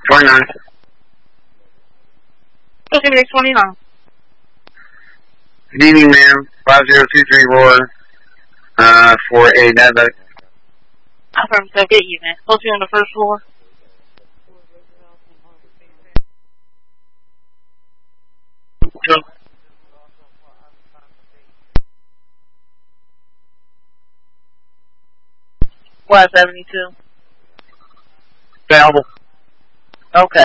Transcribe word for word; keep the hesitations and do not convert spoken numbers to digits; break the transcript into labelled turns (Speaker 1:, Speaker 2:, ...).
Speaker 1: twenty-nine.
Speaker 2: Okay, twenty-nine.
Speaker 1: Good evening, ma'am. five zero two three Roar, uh, for a Nasdaq.
Speaker 2: Affirmative, good evening. Supposed to be on the first floor?
Speaker 1: Two.
Speaker 2: What, seventy-two?
Speaker 1: Available.
Speaker 2: Okay.